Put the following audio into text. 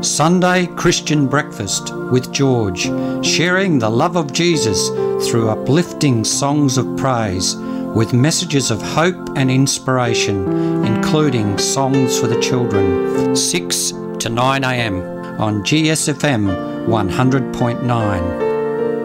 Sunday Christian Breakfast with George, sharing the love of Jesus through uplifting songs of praise with messages of hope and inspiration, including songs for the children, 6 to 9 a.m. on GSFM 100.9.